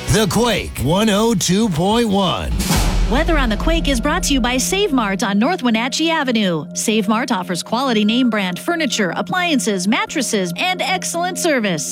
The Quake 102.1. Weather on the Quake is brought to you by Save Mart on North Wenatchee Avenue. Save Mart offers quality name brand furniture, appliances, mattresses, and excellent service.